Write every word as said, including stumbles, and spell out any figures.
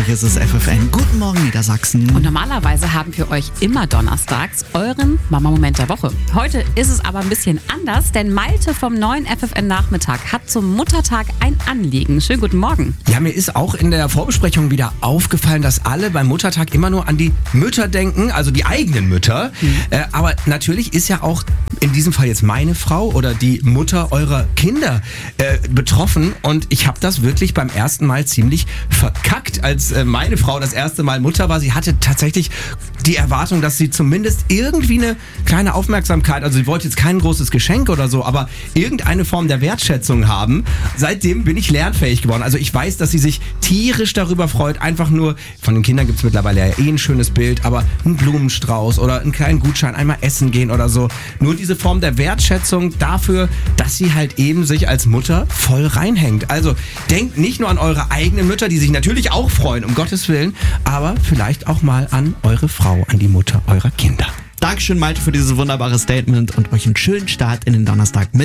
ist es F F N. Guten Morgen, Niedersachsen. Und normalerweise haben wir euch immer donnerstags euren Mama-Moment der Woche. Heute ist es aber ein bisschen anders, denn Malte vom neuen F F N-Nachmittag hat zum Muttertag ein Anliegen. Schönen guten Morgen. Ja, mir ist auch in der Vorbesprechung wieder aufgefallen, dass alle beim Muttertag immer nur an die Mütter denken, also die eigenen Mütter. Mhm. Äh, aber natürlich ist ja auch in diesem Fall jetzt meine Frau oder die Mutter eurer Kinder äh, betroffen. Und ich habe das wirklich beim ersten Mal ziemlich verkackt, als äh, meine Frau das erste Mal Mutter war. Sie hatte tatsächlich die Erwartung, dass sie zumindest irgendwie eine kleine Aufmerksamkeit, also sie wollte jetzt kein großes Geschenk oder so, aber irgendeine Form der Wertschätzung haben. Seitdem bin ich lernfähig geworden. Also ich weiß, dass sie sich tierisch darüber freut. Einfach nur, von den Kindern gibt es mittlerweile ja eh ein schönes Bild, aber ein Blumenstrauß oder einen kleinen Gutschein, einmal essen gehen oder so. Nur diese Form der Wertschätzung dafür, dass sie halt eben sich als Mutter voll reinhängt. Also denkt nicht nur an eure eigenen Mütter, die sich natürlich auch freuen, um Gottes Willen, aber vielleicht auch mal an eure Frau, an die Mutter eurer Kinder. Dankeschön, Malte, für dieses wunderbare Statement und euch einen schönen Start in den Donnerstag mit